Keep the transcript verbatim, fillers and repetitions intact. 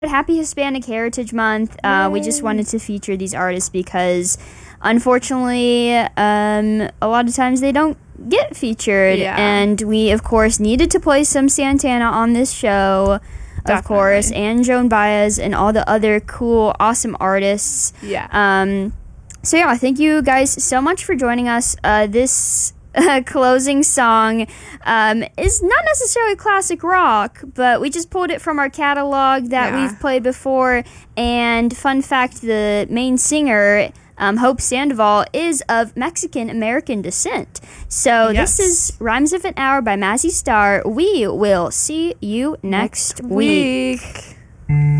Happy Hispanic Heritage Month. Uh, we just wanted to feature these artists because, unfortunately, um, a lot of times they don't get featured. Yeah. And we, of course, needed to play some Santana on this show, Definitely. of course, and Joan Baez and all the other cool, awesome artists. Yeah. Um, so, yeah, thank you guys so much for joining us. Uh, this... Uh, closing song um, is not necessarily classic rock, but we just pulled it from our catalog that Yeah. we've played before. And fun fact, the main singer, um, Hope Sandoval, is of Mexican-American descent. So Yes. this is Rhymes of an Hour by Mazzy Star. We will see you next, Next week. week.